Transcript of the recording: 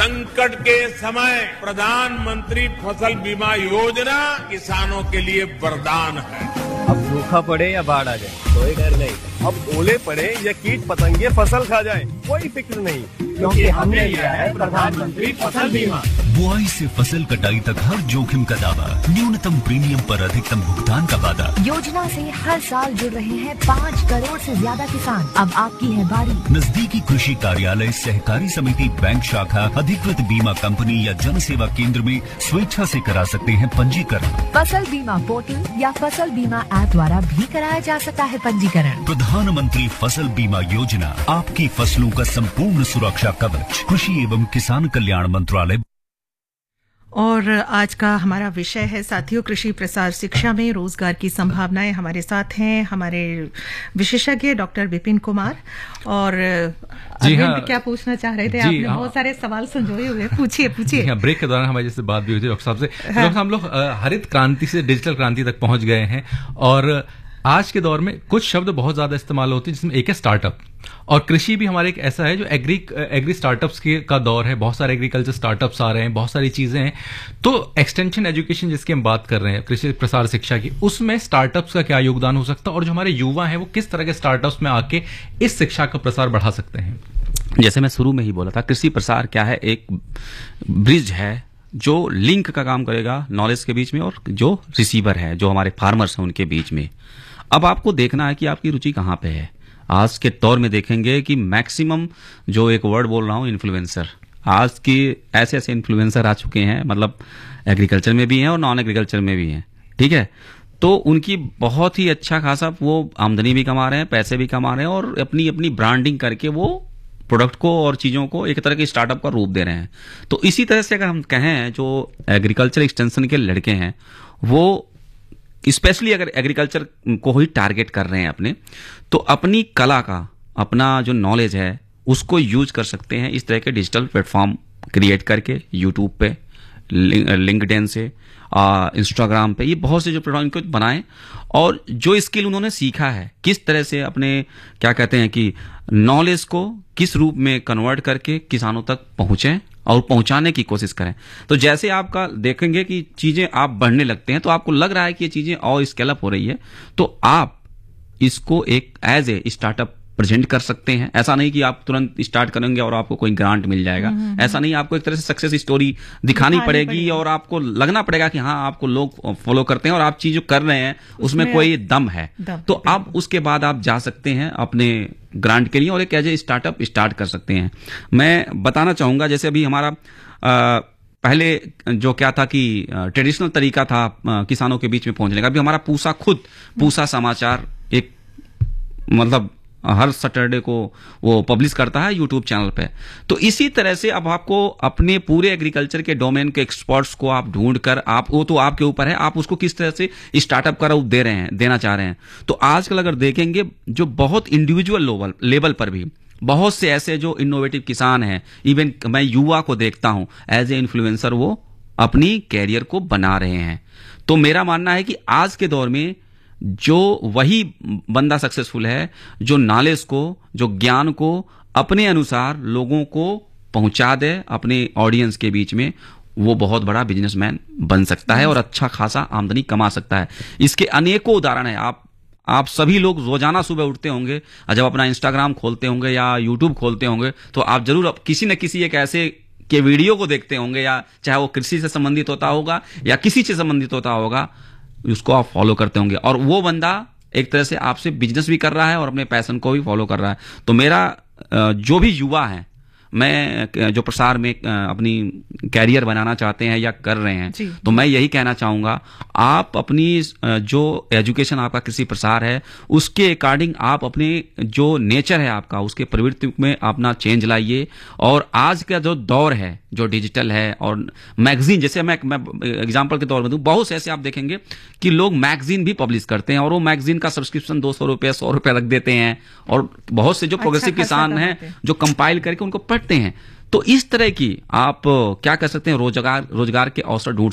संकट के समय प्रधानमंत्री फसल बीमा योजना किसानों के लिए वरदान है। अब सूखा पड़े या बाढ़ आ जाए कोई डर नहीं। अब ओले पड़े या कीट पतंगे फसल खा जाए कोई फिक्र नहीं, क्योंकि हमने लिया है प्रधानमंत्री फसल बीमा। बुआई से फसल कटाई तक हर जोखिम का दावा, न्यूनतम प्रीमियम पर अधिकतम भुगतान का वादा। योजना से हर साल जुड़ रहे हैं 5 करोड़ से ज्यादा किसान। अब आपकी है बारी। नजदीकी कृषि कार्यालय, सहकारी समिति, बैंक शाखा, अधिकृत बीमा कंपनी या जन सेवा केंद्र में स्वेच्छा से करा सकते हैं पंजीकरण। फसल बीमा पोर्टल या फसल बीमा ऐप द्वारा भी कराया जा सकता है पंजीकरण। प्रधानमंत्री फसल बीमा योजना, आपकी फसलों का संपूर्ण सुरक्षा कवच। कृषि एवं किसान कल्याण मंत्रालय। और आज का हमारा विषय है साथियों, कृषि प्रसार शिक्षा में रोजगार की संभावनाएं। हमारे साथ हैं हमारे विशेषज्ञ डॉक्टर विपिन कुमार। और अरविंद क्या पूछना चाह रहे थे? आपने बहुत सारे सवाल संजोए हुए, पूछिए। ब्रेक के दौरान हमारी जैसे बात भी हुई थी डॉक्टर साहब से। डॉक्टर हम लोग हरित क्रांति से डिजिटल क्रांति तक पहुंच गए हैं, और आज के दौर में कुछ शब्द बहुत ज्यादा इस्तेमाल होते हैं, जिसमें एक है स्टार्टअप। और कृषि भी हमारे एक ऐसा है जो एग्री स्टार्टअप्स का दौर है। बहुत सारे एग्रीकल्चर स्टार्टअप्स आ रहे हैं, बहुत सारी चीजें हैं। तो एक्सटेंशन एजुकेशन जिसकी हम बात कर रहे हैं, कृषि प्रसार शिक्षा की, उसमें स्टार्टअप्स का क्या योगदान हो सकता है, और जो हमारे युवा हैं वो किस तरह के स्टार्टअप्स में आके इस शिक्षा का प्रसार बढ़ा सकते हैं? जैसे मैं शुरू में ही बोला था, कृषि प्रसार क्या है? एक ब्रिज है जो लिंक का काम करेगा नॉलेज के बीच में और जो रिसीवर है, जो हमारे फार्मर्स हैं, उनके बीच में। अब आपको देखना है कि आपकी रुचि कहाँ पे है। आज के दौर में देखेंगे कि मैक्सिमम, जो एक वर्ड बोल रहा हूँ, इन्फ्लुएंसर, आज की ऐसे ऐसे इन्फ्लुएंसर आ चुके हैं, मतलब एग्रीकल्चर में भी हैं और नॉन एग्रीकल्चर में भी हैं, ठीक है। तो उनकी बहुत ही अच्छा खासा वो आमदनी भी कमा रहे हैं, पैसे भी कमा रहे हैं, और अपनी अपनी ब्रांडिंग करके वो प्रोडक्ट को और चीजों को एक तरह के स्टार्टअप का रूप दे रहे हैं। तो इसी तरह से अगर हम कहें, जो एग्रीकल्चर एक्सटेंशन के लड़के हैं वो स्पेशली अगर एग्रीकल्चर को ही टारगेट कर रहे हैं अपने, तो अपनी कला का, अपना जो नॉलेज है, उसको यूज कर सकते हैं इस तरह के डिजिटल प्लेटफॉर्म क्रिएट करके, यूट्यूब पे, लिंक्डइन से, इंस्टाग्राम पे, ये बहुत से जो प्लेटफॉर्म को बनाएं, और जो स्किल उन्होंने सीखा है, किस तरह से अपने क्या कहते हैं कि नॉलेज को किस रूप में कन्वर्ट करके किसानों तक पहुंचे और पहुंचाने की कोशिश करें। तो जैसे आपका देखेंगे कि चीजें आप बढ़ने लगते हैं, तो आपको लग रहा है कि ये चीजें और स्केल अप हो रही है, तो आप इसको एक एज ए स्टार्टअप प्रेजेंट कर सकते हैं। ऐसा नहीं कि आप तुरंत स्टार्ट करेंगे और आपको कोई ग्रांट मिल जाएगा, ऐसा नहीं। आपको एक तरह से सक्सेस स्टोरी दिखानी पड़ेगी और आपको लगना पड़ेगा कि हाँ, आपको लोग फॉलो करते हैं और आप चीज जो कर रहे हैं उसमें कोई दम है। तो आप उसके बाद आप जा सकते हैं अपने ग्रांट के लिए और एक एज ए स्टार्टअप स्टार्ट कर सकते हैं। मैं बताना चाहूंगा, जैसे अभी हमारा पहले जो क्या था कि ट्रेडिशनल तरीका था किसानों के बीच में पहुंचने का, अभी हमारा पूसा समाचार एक मतलब हर सैटरडे को वो पब्लिश करता है यूट्यूब चैनल पे। तो इसी तरह से अब आपको अपने पूरे एग्रीकल्चर के डोमेन के एक्सपर्ट्स को आप ढूंढ कर, आप वो तो आपके ऊपर है, आप उसको किस तरह से स्टार्टअप का रूप देना चाह रहे हैं। तो आजकल अगर देखेंगे, जो बहुत इंडिविजुअल लेवल पर भी बहुत से ऐसे जो इनोवेटिव किसान हैं, इवन मैं युवा को देखता हूं एज ए इन्फ्लुएंसर, वो अपनी कैरियर को बना रहे हैं। तो मेरा मानना है कि आज के दौर में जो वही बंदा सक्सेसफुल है, जो नॉलेज को, जो ज्ञान को अपने अनुसार लोगों को पहुंचा दे अपने ऑडियंस के बीच में, वो बहुत बड़ा बिजनेसमैन बन सकता है और अच्छा खासा आमदनी कमा सकता है। इसके अनेकों उदाहरण है। आप सभी लोग रोजाना सुबह उठते होंगे, जब अपना इंस्टाग्राम खोलते होंगे या यूट्यूब खोलते होंगे, तो आप जरूर किसी न किसी एक ऐसे के वीडियो को देखते होंगे, या चाहे वो कृषि से संबंधित होता होगा या किसी से संबंधित होता होगा, उसको आप फॉलो करते होंगे। और वो बंदा एक तरह से आपसे बिजनेस भी कर रहा है और अपने पैशन को भी फॉलो कर रहा है। तो मेरा जो भी युवा है, मैं जो प्रसार में अपनी कैरियर बनाना चाहते हैं या कर रहे हैं, तो मैं यही कहना चाहूंगा, आप अपनी जो एजुकेशन आपका कृषि प्रसार है, उसके अकॉर्डिंग आप अपने जो नेचर है आपका, उसके प्रवृत्ति में अपना चेंज लाइए। और आज का जो दौर है, जो डिजिटल है, और मैगजीन, जैसे मैं एग्जांपल के तौर में दूं, बहुत से ऐसे आप देखेंगे कि लोग मैगजीन भी पब्लिश करते हैं और वो मैगजीन का सब्सक्रिप्शन 200 रुपये 100 रुपये रख देते हैं, और बहुत से जो प्रोग्रेसिव किसान हैं जो कंपाइल करके उनको पढ़ते हैं। तो इस तरह की आप क्या कर सकते हैं, रोजगार के अवसर ढूंढ